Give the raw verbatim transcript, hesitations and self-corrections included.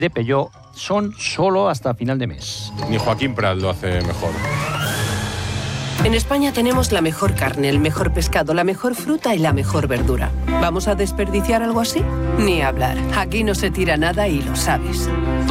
de Peugeot son solo hasta final de mes. Ni Joaquín Prat lo hace mejor. En España tenemos la mejor carne, el mejor pescado, la mejor fruta y la mejor verdura. ¿Vamos a desperdiciar algo así? Ni hablar. Aquí no se tira nada y lo sabes.